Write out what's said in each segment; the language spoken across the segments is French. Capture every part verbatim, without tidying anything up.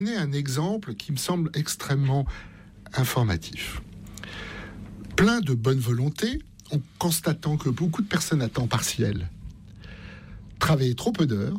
donner un exemple qui me semble extrêmement informatif. Plein de bonne volonté, en constatant que beaucoup de personnes à temps partiel travaillaient trop peu d'heures,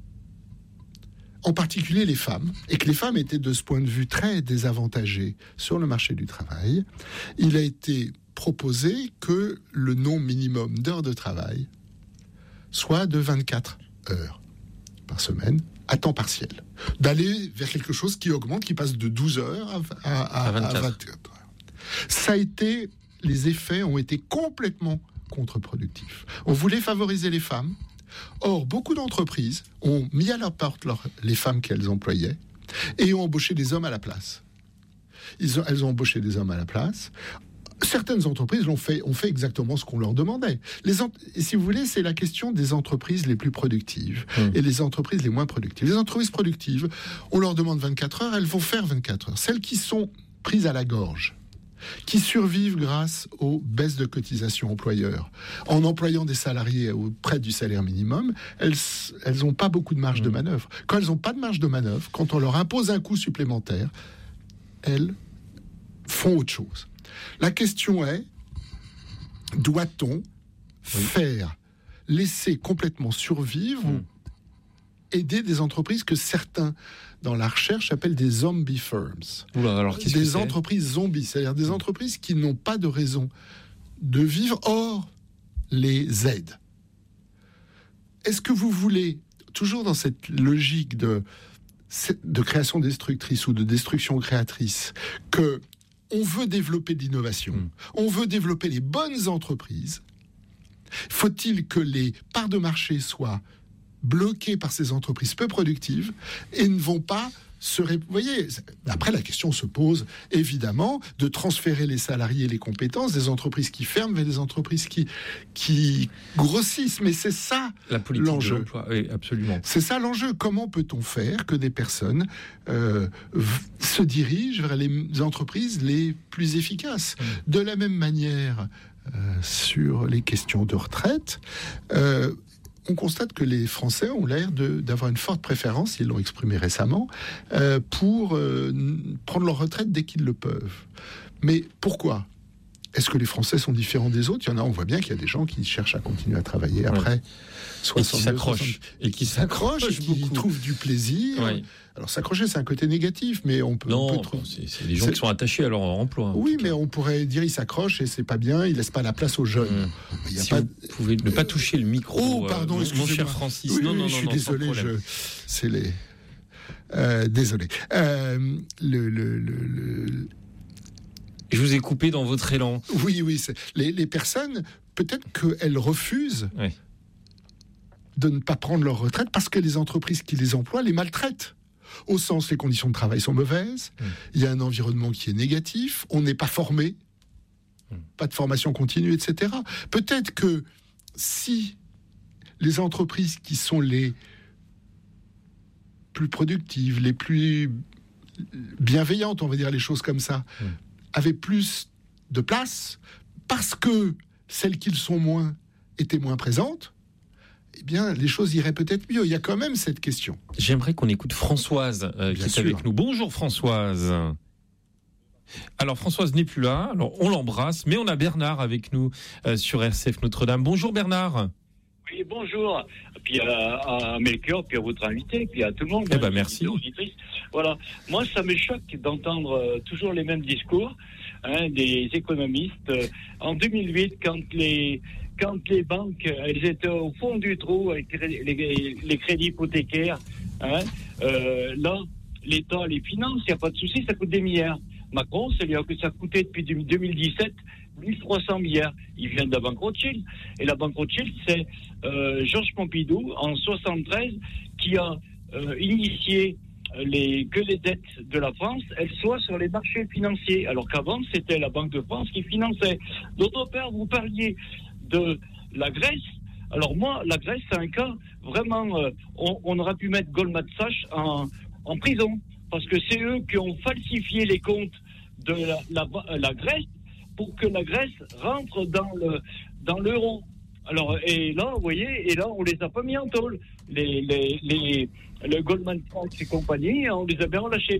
en particulier les femmes, et que les femmes étaient de ce point de vue très désavantagées sur le marché du travail, il a été proposé que le nombre minimum d'heures de travail soit de vingt-quatre heures par semaine, à temps partiel. D'aller vers quelque chose qui augmente, qui passe de douze heures à, à, à, vingt-quatre. à vingt-quatre heures. Ça a été, les effets ont été complètement contre-productifs. On voulait favoriser les femmes. Or, beaucoup d'entreprises ont mis à leur porte leur, les femmes qu'elles employaient et ont embauché des hommes à la place. Ils ont, elles ont embauché des hommes à la place. Certaines entreprises l'ont fait, ont fait exactement ce qu'on leur demandait. Les ent- et si vous voulez, c'est la question des entreprises les plus productives mmh. et les entreprises les moins productives. Les entreprises productives, on leur demande vingt-quatre heures, elles vont faire vingt-quatre heures. Celles qui sont prises à la gorge, qui survivent grâce aux baisses de cotisations employeurs, en employant des salariés auprès du salaire minimum, elles elles n'ont pas beaucoup de marge mmh. de manœuvre. Quand elles n'ont pas de marge de manœuvre, quand on leur impose un coût supplémentaire, elles font autre chose. La question est, doit-on oui. faire, laisser complètement survivre mmh. ou aider des entreprises que certains, dans la recherche, appellent des zombie firms. Oula, alors, qu'est-ce des que c'est entreprises zombies, c'est-à-dire des mmh. entreprises qui n'ont pas de raison de vivre, or les aident. Est-ce que vous voulez, toujours dans cette logique de, de création destructrice ou de destruction créatrice, que on veut développer de l'innovation, mmh. on veut développer les bonnes entreprises, faut-il que les parts de marché soient bloquées par ces entreprises peu productives et ne vont pas se... Ré... Vous voyez, après la question se pose évidemment de transférer les salariés et les compétences des entreprises qui ferment vers des entreprises qui, qui grossissent. Mais c'est ça la politique l'enjeu. De l'emploi. Oui, absolument. C'est ça l'enjeu. Comment peut-on faire que des personnes euh, v- se dirigent vers les entreprises les plus efficaces ? Mmh. De la même manière, euh, sur les questions de retraite, euh, on constate que les Français ont l'air de, d'avoir une forte préférence, ils l'ont exprimé récemment, euh, pour euh, prendre leur retraite dès qu'ils le peuvent. Mais pourquoi ? Est-ce que les Français sont différents des autres ? Il y en a, on voit bien qu'il y a des gens qui cherchent à continuer à travailler après ouais. soixante-deux, et qui s'accrochent. Et qui s'accrochent, et qui beaucoup. trouvent du plaisir. Oui. Alors s'accrocher, c'est un côté négatif, mais on peut... Non, on peut trouver... c'est, c'est des gens c'est... qui sont attachés à leur emploi. Oui, mais on pourrait dire ils s'accrochent et c'est pas bien, ils laissent pas la place aux jeunes. Mmh. Il y a si pas... vous pouvez ne pas toucher le micro, oh, pardon, euh, mon cher Francis. Oui, non, oui, non, je suis non, désolé, non, je... c'est les... Euh, désolé. Euh, le... le, le, le... Je vous ai coupé dans votre élan. Oui, oui. C'est... Les, les personnes, peut-être qu'elles refusent oui. de ne pas prendre leur retraite parce que les entreprises qui les emploient les maltraitent. Au sens, les conditions de travail sont mauvaises, mmh. il y a un environnement qui est négatif, on n'est pas formé, mmh. pas de formation continue, et cetera. Peut-être que si les entreprises qui sont les plus productives, les plus bienveillantes, on va dire les choses comme ça, mmh. avaient plus de place, parce que celles qui le sont moins étaient moins présentes, eh bien, les choses iraient peut-être mieux. Il y a quand même cette question. J'aimerais qu'on écoute Françoise, euh, qui est sûr. avec nous. Bonjour Françoise. Alors Françoise n'est plus là, alors on l'embrasse, mais on a Bernard avec nous euh, sur R C F Notre-Dame. Bonjour Bernard. Oui, bonjour. Puis à, à Melchior, puis à votre invité, puis à tout le monde. Eh ben merci. Voilà. Moi, ça me choque d'entendre euh, toujours les mêmes discours hein, des économistes. Euh, en deux mille huit, quand les quand les banques elles étaient au fond du trou avec les, les, les crédits hypothécaires, hein, euh, là, l'État les finance, il n'y a pas de souci, ça coûte des milliards. Macron, ça lui a que ça coûtait depuis deux mille dix-sept mille trois cents milliards. Il vient de la banque Rothschild. Et la banque Rothschild, c'est euh, Georges Pompidou, en soixante-treize, qui a euh, initié les, que les dettes de la France, elles soient sur les marchés financiers. Alors qu'avant, c'était la Banque de France qui finançait. D'autre part, vous parliez de la Grèce. Alors moi, la Grèce, c'est un cas vraiment... Euh, on, on aurait pu mettre Goldman Sachs en, en prison. Parce que c'est eux qui ont falsifié les comptes de la, la, la Grèce pour que la Grèce rentre dans le dans l'euro. Alors et là, vous voyez, et là on les a pas mis en tôle. les, les, les, le Goldman Sachs et compagnie, on les a bien relâchés.